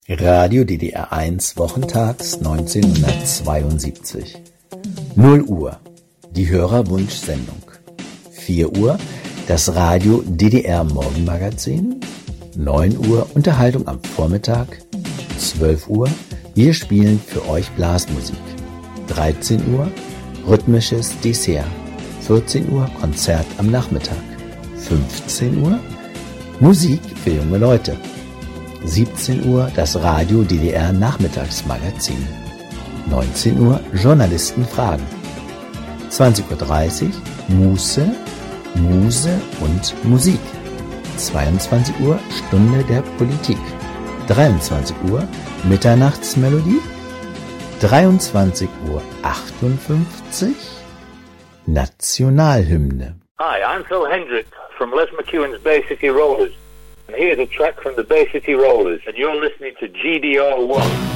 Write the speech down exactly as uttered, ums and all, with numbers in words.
Radio D D R eins wochentags neunzehnhundertzweiundsiebzig. null Uhr, die Hörerwunschsendung. vier Uhr, das Radio D D R Morgenmagazin. neun Uhr, Unterhaltung am Vormittag. zwölf Uhr, wir spielen für euch Blasmusik. dreizehn Uhr, rhythmisches Dessert. vierzehn Uhr, Konzert am Nachmittag. fünfzehn Uhr, Musik für junge Leute. siebzehn Uhr, das Radio D D R Nachmittagsmagazin. neunzehn Uhr, Journalisten fragen. zwanzig Uhr dreißig, Muße, Muse und Musik. zweiundzwanzig Uhr, Stunde der Politik. dreiundzwanzig Uhr, Mitternachtsmelodie. dreiundzwanzig Uhr achtundfünfzig, Nationalhymne. Hi, I'm Phil Hendrick from Les McEwen's Bay City Rollers. And here's a track from the Bay City Rollers, and you're listening to G D R one.